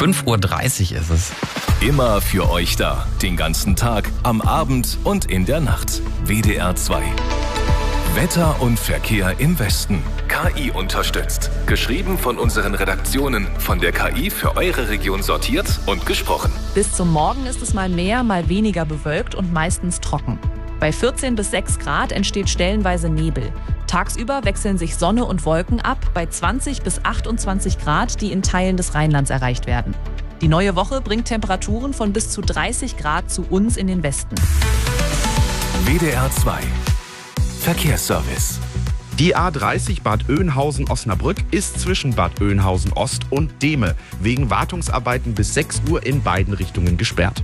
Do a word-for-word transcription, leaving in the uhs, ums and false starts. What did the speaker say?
fünf Uhr dreißig ist es. Immer für euch da. Den ganzen Tag, am Abend und in der Nacht. W D R zwei. Wetter und Verkehr im Westen. K I unterstützt. Geschrieben von unseren Redaktionen. Von der K I für eure Region sortiert und gesprochen. Bis zum Morgen ist es mal mehr, mal weniger bewölkt und meistens trocken. Bei vierzehn bis sechs Grad entsteht stellenweise Nebel. Tagsüber wechseln sich Sonne und Wolken ab bei zwanzig bis achtundzwanzig Grad, die in Teilen des Rheinlands erreicht werden. Die neue Woche bringt Temperaturen von bis zu dreißig Grad zu uns in den Westen. W D R zwei. Verkehrsservice. Die A dreißig Bad Oeynhausen-Osnabrück ist zwischen Bad Oeynhausen Ost und Dehme wegen Wartungsarbeiten bis sechs Uhr in beiden Richtungen gesperrt.